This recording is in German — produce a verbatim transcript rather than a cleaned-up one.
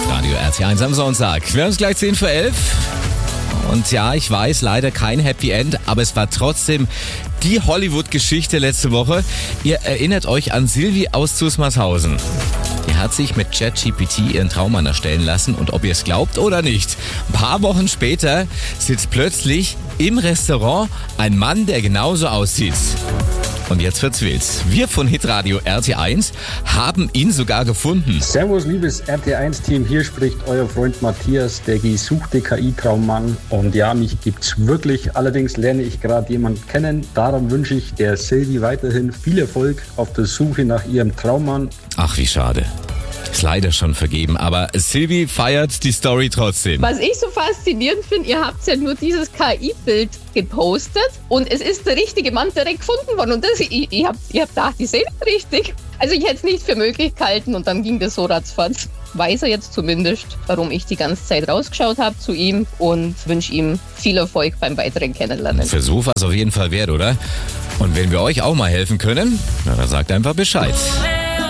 Radio R T eins am Sonntag. Wir haben es gleich zehn vor elf. Und ja, ich weiß, leider kein Happy End, aber es war trotzdem die Hollywood-Geschichte letzte Woche. Ihr erinnert euch an Silvi aus Zusmarshausen. Die hat sich mit ChatGPT ihren Traummann erstellen lassen und ob ihr es glaubt oder nicht, ein paar Wochen später sitzt plötzlich im Restaurant ein Mann, der genauso aussieht. Und jetzt wird's wild. Wir von Hitradio R T eins haben ihn sogar gefunden. Servus, liebes R T eins Team. Hier spricht euer Freund Matthias, der gesuchte K I-Traummann. Und ja, mich gibt's wirklich. Allerdings lerne ich gerade jemanden kennen. Darum wünsche ich der Silvi weiterhin viel Erfolg auf der Suche nach ihrem Traummann. Ach, wie schade. Ist leider schon vergeben, aber Silvi feiert die Story trotzdem. Was ich so faszinierend finde, ihr habt ja nur dieses K I-Bild gepostet und es ist der richtige Mann direkt gefunden worden. Und das, ich, ich hab, ich hab gedacht, ich sehe das richtig. Also ich hätte es nicht für möglich gehalten und dann ging das so ratzfatz. Weiß er jetzt zumindest, warum ich die ganze Zeit rausgeschaut habe zu ihm und wünsche ihm viel Erfolg beim weiteren Kennenlernen. Versuch war es auf jeden Fall wert, oder? Und wenn wir euch auch mal helfen können, na, dann sagt einfach Bescheid.